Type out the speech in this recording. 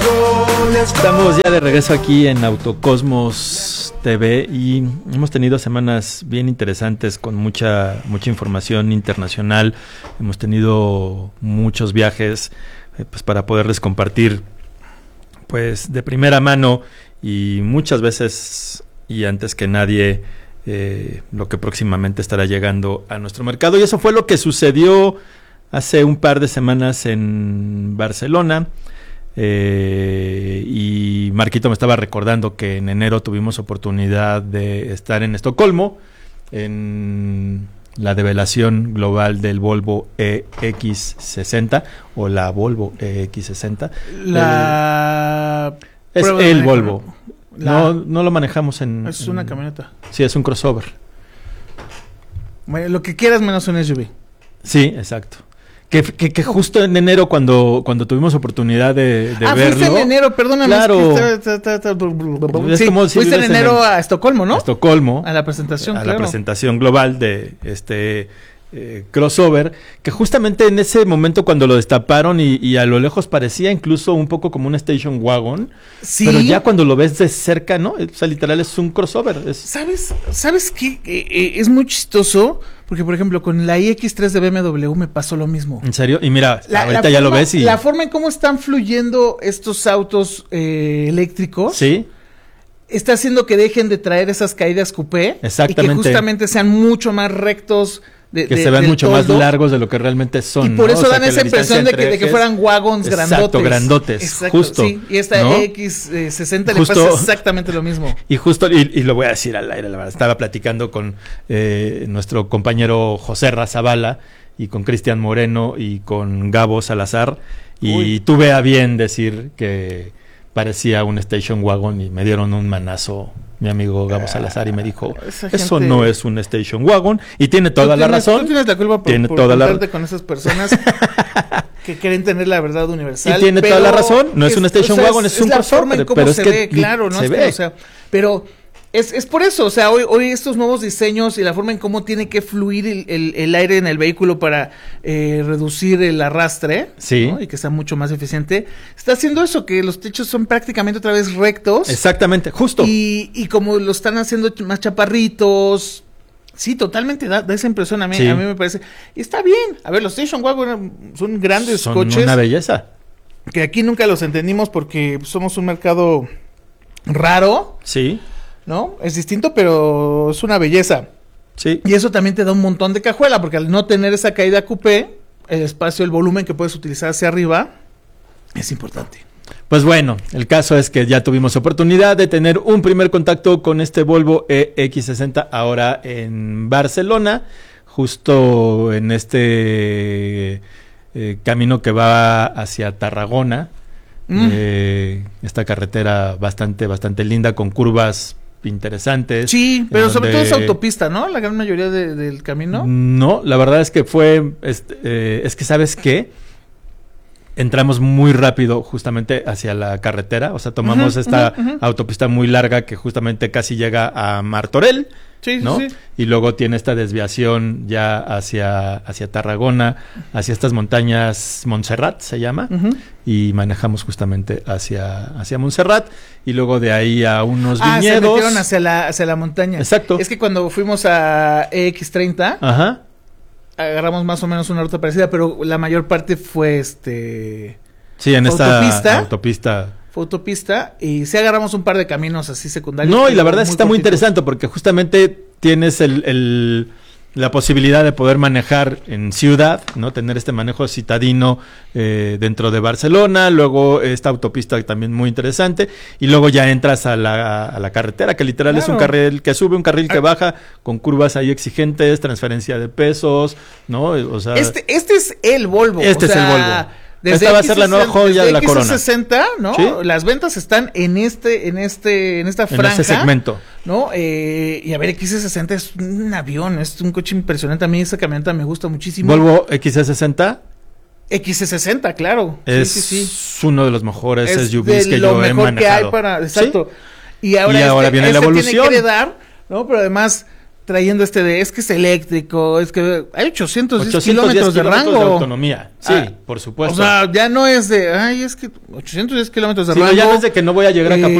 Estamos ya de regreso aquí en Autocosmos TV y hemos tenido semanas bien interesantes con mucha información internacional. Hemos tenido muchos viajes pues para poderles compartir pues de primera mano y muchas veces y antes que nadie lo que próximamente estará llegando a nuestro mercado. Y eso fue lo que sucedió hace un par de semanas en Barcelona. Y Marquito me estaba recordando que en enero tuvimos oportunidad de estar en Estocolmo en la develación global del Volvo EX60 o la Volvo EX60. Es el Volvo. No lo manejamos es una camioneta. Sí, es un crossover. Bueno, lo que quieras menos un SUV. Sí, exacto. Que justo en enero cuando tuvimos oportunidad de verlo. Fuiste en enero, perdóname. Claro. Sí, fuiste en enero a Estocolmo, ¿no? A Estocolmo. A la presentación, la presentación global de este crossover, que justamente en ese momento cuando lo destaparon y a lo lejos parecía incluso un poco como un station wagon. Sí. Pero ya cuando lo ves de cerca, ¿no? O sea, literal es un crossover. ¿Sabes qué? Es muy chistoso. Porque, por ejemplo, con la iX3 de BMW me pasó lo mismo. ¿En serio? Y mira, ahorita ya lo ves y... La forma en cómo están fluyendo estos autos eléctricos... Sí. Está haciendo que dejen de traer esas caídas coupé. Exactamente. Y que justamente sean mucho más rectos. Que se vean mucho más largos de lo que realmente son. Y por eso dan esa impresión de que fueran wagons grandotes. Exacto, grandotes. Exacto, justo. Sí, y esta X60 le pasa exactamente lo mismo. Y justo, y lo voy a decir al aire, la verdad. Estaba platicando con nuestro compañero José Razabala y con Cristian Moreno y con Gabo Salazar. Y tuve a bien decir que parecía un station wagon y me dieron un manazo mi amigo Gabo Salazar y me dijo, eso no es un station wagon, y tiene toda la razón. Tú tienes la culpa por contarte con esas personas que quieren tener la verdad universal. Y tiene toda la razón, no es un station wagon, es un crossover. Es la forma en cómo se ve, claro, ¿no? O sea, pero... Es por eso, o sea, hoy estos nuevos diseños y la forma en cómo tiene que fluir el aire en el vehículo para reducir el arrastre, sí, ¿no? Y que sea mucho más eficiente, está haciendo eso, que los techos son prácticamente otra vez rectos. Exactamente, justo. Y como lo están haciendo más chaparritos, sí, totalmente da esa impresión a mí me parece. Y está bien, a ver, los Station Wagon son grandes coches. Son una belleza. Que aquí nunca los entendimos porque somos un mercado raro. Sí. ¿No? Es distinto, pero es una belleza. Sí. Y eso también te da un montón de cajuela, porque al no tener esa caída coupé, el espacio, el volumen que puedes utilizar hacia arriba es importante. Pues bueno, el caso es que ya tuvimos oportunidad de tener un primer contacto con este Volvo EX60 ahora en Barcelona, justo en este camino que va hacia Tarragona. Esta carretera bastante linda con curvas interesantes. Sí, pero sobre todo es autopista, ¿no? La gran mayoría del camino. No, la verdad es que es que ¿sabes qué? Entramos muy rápido justamente hacia la carretera, o sea, tomamos esta autopista muy larga que justamente casi llega a Martorell, ¿no? Sí. Y luego tiene esta desviación ya hacia Tarragona, hacia estas montañas, Montserrat se llama, y manejamos justamente hacia Montserrat, y luego de ahí a unos viñedos. Se metieron hacia la montaña. Exacto. Es que cuando fuimos a EX30, agarramos más o menos una ruta parecida, pero la mayor parte fue sí, en esta autopista. Fue autopista y sí agarramos un par de caminos así secundarios. No, y la verdad es que está muy interesante porque justamente tienes la posibilidad de poder manejar en ciudad, ¿no? Tener este manejo citadino dentro de Barcelona, luego esta autopista también muy interesante, y luego ya entras a la carretera, que literal es un carril que sube, un carril que baja, con curvas ahí exigentes, transferencia de pesos, ¿no? O sea, este es el Volvo. Es el Volvo. Esta va a ser la nueva joya de la corona. X60, ¿no? ¿Sí? Las ventas están en esta franja. En ese segmento. ¿No? Y a ver, X60 es un avión, es un coche impresionante. A mí esa camioneta me gusta muchísimo. ¿Volvo XC60? XC60, claro. Es uno de los mejores SUVs que yo he manejado. Que hay exacto. ¿Sí? Y ahora viene la evolución. Tiene que heredar, ¿no? Pero además trayendo es que es eléctrico, es que hay 810 kilómetros de rango. De autonomía, sí, por supuesto. O sea, ya no es de, es que 810 kilómetros de rango. Ya no es de que no voy a llegar a Acapulco